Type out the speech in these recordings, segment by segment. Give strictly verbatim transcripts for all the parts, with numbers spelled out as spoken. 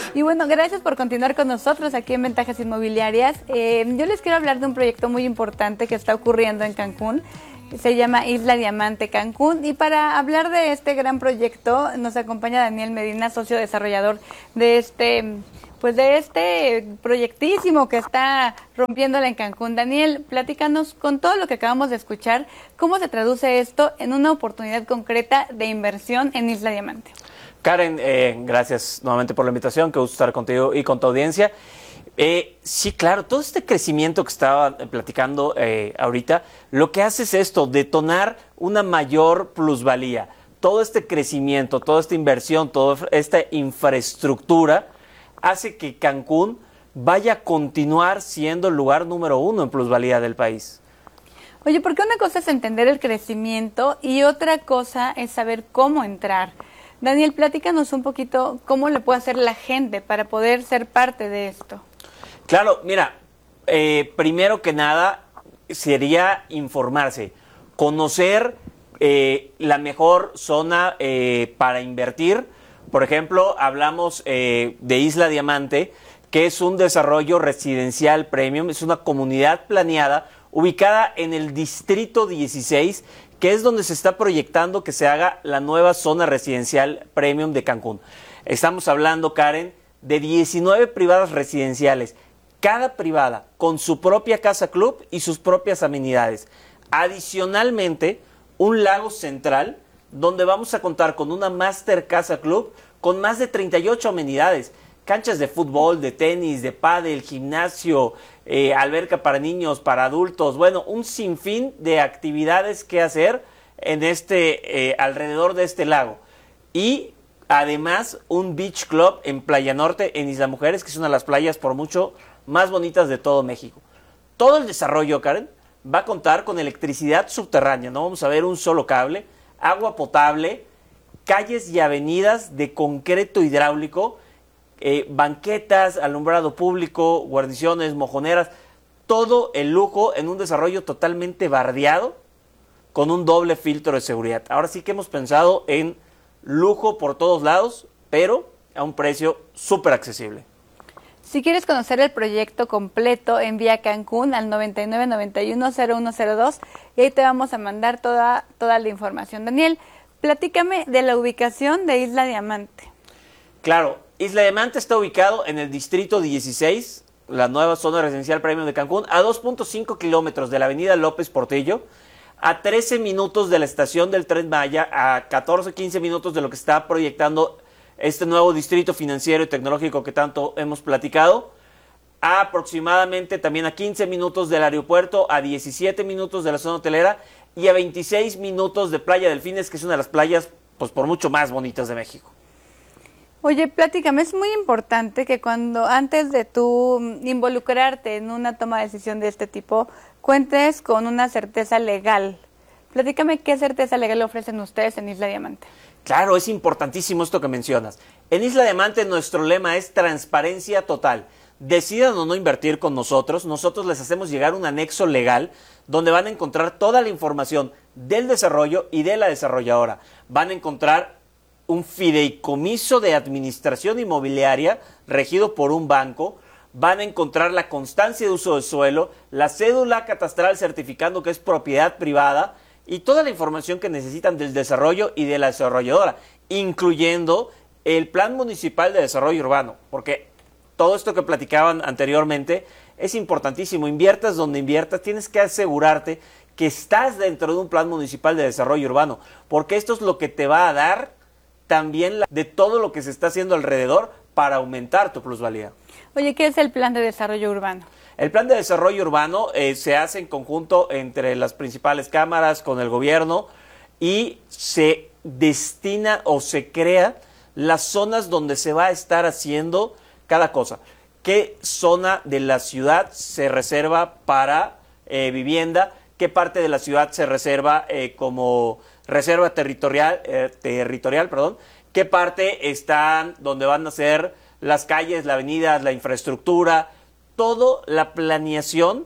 Y bueno, gracias por continuar con nosotros aquí en Ventajas Inmobiliarias. Eh, yo les quiero hablar de un proyecto muy importante que está ocurriendo en Cancún. Se llama Isla Diamante Cancún, y para hablar de este gran proyecto nos acompaña Daniel Medina, socio desarrollador de este, pues de este proyectísimo que está rompiéndola en Cancún. Daniel, platícanos, con todo lo que acabamos de escuchar, ¿cómo se traduce esto en una oportunidad concreta de inversión en Isla Diamante? Karen, eh, gracias nuevamente por la invitación, que gusto estar contigo y con tu audiencia. Eh, sí, claro, todo este crecimiento que estaba platicando eh, ahorita, lo que hace es esto, detonar una mayor plusvalía. Todo este crecimiento, toda esta inversión, toda esta infraestructura hace que Cancún vaya a continuar siendo el lugar número uno en plusvalía del país. Oye, porque una cosa es entender el crecimiento y otra cosa es saber cómo entrar. Daniel, platícanos un poquito cómo le puede hacer la gente para poder ser parte de esto. Claro, mira, eh, primero que nada sería informarse, conocer eh, la mejor zona eh, para invertir. Por ejemplo, hablamos eh, de Isla Diamante, que es un desarrollo residencial premium, es una comunidad planeada ubicada en el Distrito dieciséis, que es donde se está proyectando que se haga la nueva zona residencial premium de Cancún. Estamos hablando, Karen, de diecinueve privadas residenciales, cada privada con su propia casa club y sus propias amenidades. Adicionalmente, un lago central donde vamos a contar con una Master Casa Club con más de treinta y ocho amenidades, canchas de fútbol, de tenis, de pádel, gimnasio, eh, alberca para niños, para adultos, bueno, un sinfín de actividades que hacer en este, eh, alrededor de este lago. Y además un beach club en Playa Norte, en Isla Mujeres, que es una de las playas por mucho más bonitas de todo México. Todo el desarrollo, Karen, va a contar con electricidad subterránea, no vamos a ver un solo cable, agua potable, calles y avenidas de concreto hidráulico, eh, banquetas, alumbrado público, guarniciones, mojoneras, todo el lujo en un desarrollo totalmente bardeado con un doble filtro de seguridad. Ahora sí que hemos pensado en lujo por todos lados, pero a un precio súper accesible. Si quieres conocer el proyecto completo, envía a Cancún al noventa y nueve noventa y uno cero uno cero dos y ahí te vamos a mandar toda, toda la información. Daniel, platícame de la ubicación de Isla Diamante. Claro, Isla Diamante está ubicado en el Distrito dieciséis, la nueva zona residencial premium de Cancún, a dos punto cinco kilómetros de la avenida López Portillo, a trece minutos de la estación del Tren Maya, a catorce, quince minutos de lo que está proyectando este nuevo distrito financiero y tecnológico que tanto hemos platicado, a aproximadamente también a quince minutos del aeropuerto, a diecisiete minutos de la zona hotelera y a veintiséis minutos de Playa Delfines, que es una de las playas pues por mucho más bonitas de México. Oye, platícame, es muy importante que cuando antes de tú involucrarte en una toma de decisión de este tipo, cuentes con una certeza legal. Platícame qué certeza legal ofrecen ustedes en Isla Diamante. Claro, es importantísimo esto que mencionas. En Isla Diamante nuestro lema es transparencia total. Decidan o no invertir con nosotros, nosotros les hacemos llegar un anexo legal donde van a encontrar toda la información del desarrollo y de la desarrolladora. Van a encontrar un fideicomiso de administración inmobiliaria regido por un banco. Van a encontrar la constancia de uso del suelo, la cédula catastral certificando que es propiedad privada, y toda la información que necesitan del desarrollo y de la desarrolladora, incluyendo el Plan Municipal de Desarrollo Urbano, porque todo esto que platicaban anteriormente es importantísimo. Inviertas donde inviertas, tienes que asegurarte que estás dentro de un Plan Municipal de Desarrollo Urbano, porque esto es lo que te va a dar también la, de todo lo que se está haciendo alrededor para aumentar tu plusvalía. Oye, ¿qué es el Plan de Desarrollo Urbano? El plan de desarrollo urbano eh, se hace en conjunto entre las principales cámaras, con el gobierno, y se destina o se crea las zonas donde se va a estar haciendo cada cosa. ¿Qué zona de la ciudad se reserva para eh, vivienda? ¿Qué parte de la ciudad se reserva eh, como reserva territorial, eh, territorial, perdón? ¿Qué parte están donde van a ser las calles, la avenida, la infraestructura? Toda la planeación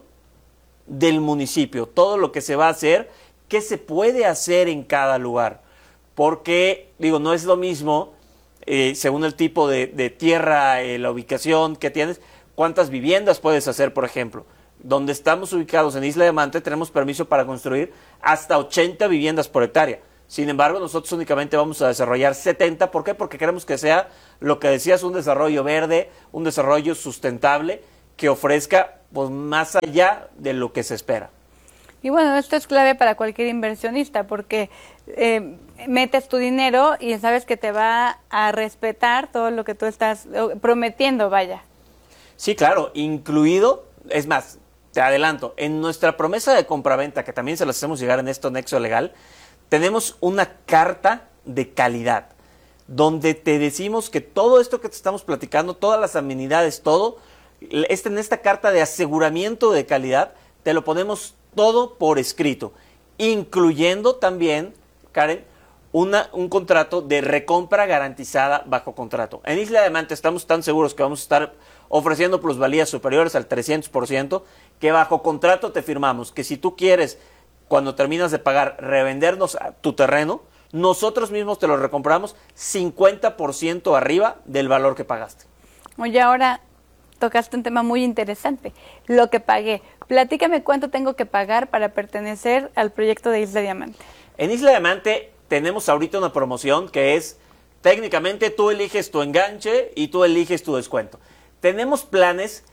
del municipio, todo lo que se va a hacer, qué se puede hacer en cada lugar. Porque, digo, no es lo mismo eh, según el tipo de, de tierra, eh, la ubicación que tienes, cuántas viviendas puedes hacer, por ejemplo. Donde estamos ubicados en Isla Diamante tenemos permiso para construir hasta ochenta viviendas por hectárea. Sin embargo, nosotros únicamente vamos a desarrollar setenta. ¿Por qué? Porque queremos que sea, lo que decías, un desarrollo verde, un desarrollo sustentable que ofrezca pues, más allá de lo que se espera. Y bueno, esto es clave para cualquier inversionista porque eh, metes tu dinero y sabes que te va a respetar todo lo que tú estás prometiendo, vaya. Sí, claro, incluido, es más, te adelanto, en nuestra promesa de compraventa, que también se las hacemos llegar en esto Nexo Legal, tenemos una carta de calidad, donde te decimos que todo esto que te estamos platicando, todas las amenidades, todo, este, en esta carta de aseguramiento de calidad, te lo ponemos todo por escrito, incluyendo también, Karen, una, un contrato de recompra garantizada bajo contrato. En Isla Diamante estamos tan seguros que vamos a estar ofreciendo plusvalías superiores al trescientos por ciento, que bajo contrato te firmamos que si tú quieres, cuando terminas de pagar, revendernos tu terreno, nosotros mismos te lo recompramos cincuenta por ciento arriba del valor que pagaste. Oye, ahora tocaste un tema muy interesante, lo que pagué. Platícame cuánto tengo que pagar para pertenecer al proyecto de Isla Diamante. En Isla Diamante tenemos ahorita una promoción que es, técnicamente tú eliges tu enganche y tú eliges tu descuento. Tenemos planes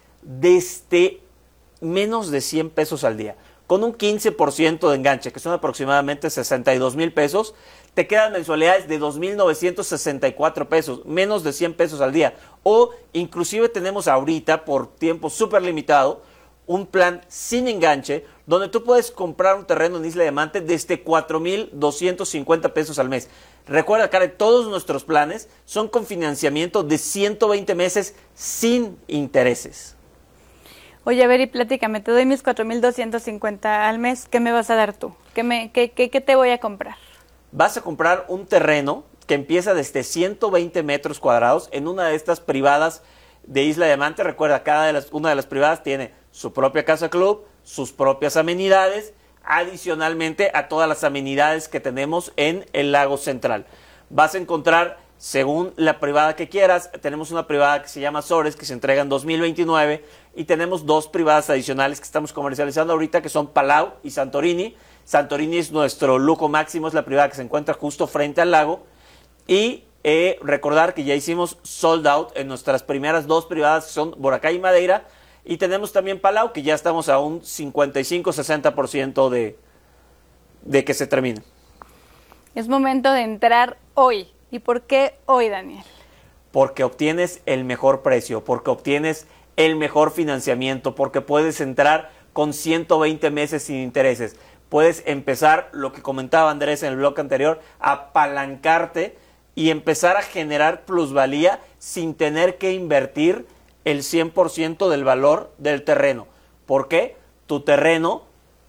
desde menos de cien pesos al día, con un quince por ciento de enganche, que son aproximadamente sesenta y dos mil pesos, te quedan mensualidades de dos mil novecientos sesenta y cuatro pesos, menos de cien pesos al día. O inclusive tenemos ahorita, por tiempo súper limitado, un plan sin enganche, donde tú puedes comprar un terreno en Isla Diamante desde cuatro mil doscientos cincuenta pesos al mes. Recuerda, Karen, todos nuestros planes son con financiamiento de ciento veinte meses sin intereses. Oye, a ver, y platícame, te doy mis cuatro mil doscientos cincuenta al mes, ¿qué me vas a dar tú? ¿Qué, me, qué, qué, qué te voy a comprar? Vas a comprar un terreno que empieza desde ciento veinte metros cuadrados en una de estas privadas de Isla Diamante. Recuerda, cada de las, una de las privadas tiene su propia casa club, sus propias amenidades, adicionalmente a todas las amenidades que tenemos en el lago central. Vas a encontrar, según la privada que quieras, tenemos una privada que se llama Sores, que se entrega en dos mil veintinueve, y tenemos dos privadas adicionales que estamos comercializando ahorita, que son Palau y Santorini. Santorini es nuestro lujo máximo, es la privada que se encuentra justo frente al lago, y eh, recordar que ya hicimos sold out en nuestras primeras dos privadas, que son Boracay y Madeira, y tenemos también Palau, que ya estamos a un cincuenta y cinco a sesenta por ciento de, de que se termine. Es momento de entrar hoy. ¿Y por qué hoy, Daniel? Porque obtienes el mejor precio, porque obtienes el mejor financiamiento, porque puedes entrar con ciento veinte meses sin intereses. Puedes empezar, lo que comentaba Andrés en el blog anterior, a apalancarte y empezar a generar plusvalía sin tener que invertir el cien por ciento del valor del terreno. ¿Por qué? Tu terreno,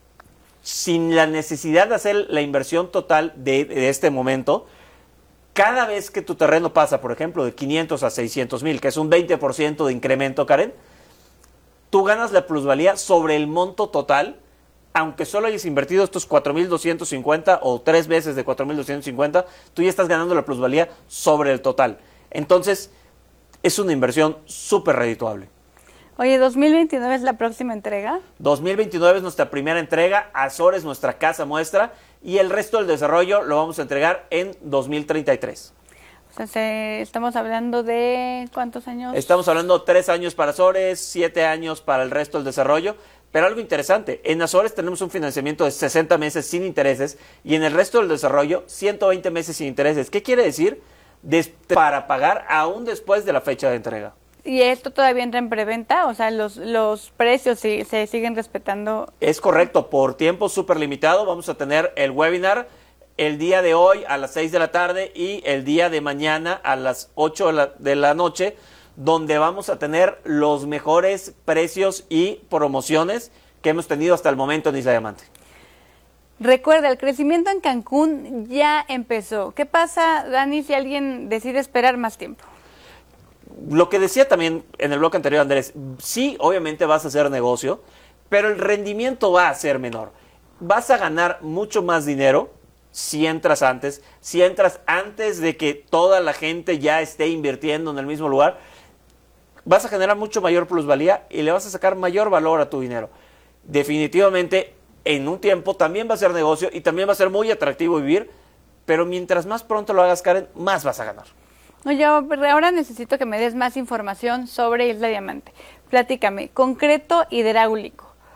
sin la necesidad de hacer la inversión total de, de este momento, cada vez que tu terreno pasa, por ejemplo, de quinientos a seiscientos mil, que es un veinte por ciento de incremento, Karen, tú ganas la plusvalía sobre el monto total, aunque solo hayas invertido estos cuatro mil doscientos cincuenta o tres veces de cuatro mil doscientos cincuenta, tú ya estás ganando la plusvalía sobre el total. Entonces, es una inversión súper redituable. Oye, ¿dos mil veintinueve es la próxima entrega? dos mil veintinueve es nuestra primera entrega, Azores nuestra casa muestra, y el resto del desarrollo lo vamos a entregar en dos mil treinta y tres. O sea, se, estamos hablando de ¿cuántos años? Estamos hablando tres años para Azores, siete años para el resto del desarrollo. Pero algo interesante, en Azores tenemos un financiamiento de sesenta meses sin intereses y en el resto del desarrollo ciento veinte meses sin intereses. ¿Qué quiere decir? Des- para pagar aún después de la fecha de entrega. ¿Y esto todavía entra en preventa? O sea, los, los precios sí, se siguen respetando. Es correcto, por tiempo súper limitado vamos a tener el webinar el día de hoy a las seis de la tarde y el día de mañana a las ocho de la, de la noche, donde vamos a tener los mejores precios y promociones que hemos tenido hasta el momento en Isla Diamante. Recuerda, el crecimiento en Cancún ya empezó. ¿Qué pasa, Dani, si alguien decide esperar más tiempo? Lo que decía también en el bloque anterior, Andrés, sí, obviamente vas a hacer negocio, pero el rendimiento va a ser menor. Vas a ganar mucho más dinero si entras antes, si entras antes de que toda la gente ya esté invirtiendo en el mismo lugar, vas a generar mucho mayor plusvalía y le vas a sacar mayor valor a tu dinero. Definitivamente, en un tiempo también va a ser negocio y también va a ser muy atractivo vivir, pero mientras más pronto lo hagas, Karen, más vas a ganar. Oye, ahora necesito que me des más información sobre Isla Diamante. Platícame, concreto hidráulico.